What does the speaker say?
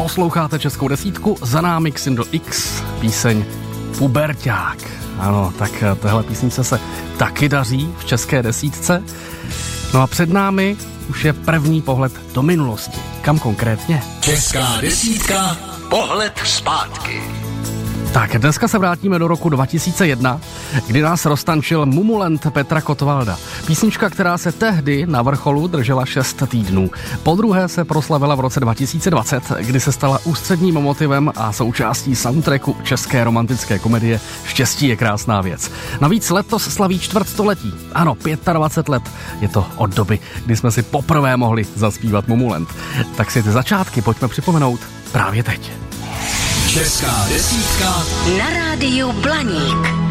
posloucháte Českou desítku, za námi Xindl X, píseň Puberťák. Ano, tak téhle písničce se taky daří v České desítce. No a před námi už je první pohled do minulosti. Kam konkrétně? Česká desítka, pohled zpátky. Tak, dneska se vrátíme do roku 2001, kdy nás roztančil Mumulent Petra Kotwalda. Písnička, která se tehdy na vrcholu držela 6 týdnů. Podruhé se proslavila v roce 2020, kdy se stala ústředním motivem a součástí soundtracku české romantické komedie Štěstí je krásná věc. Navíc letos slaví čtvrtstoletí. Ano, 25 let. Je to od doby, kdy jsme si poprvé mohli zaspívat Mumulent. Tak si ty začátky pojďme připomenout právě teď. Česká desítka na rádiu Blaník.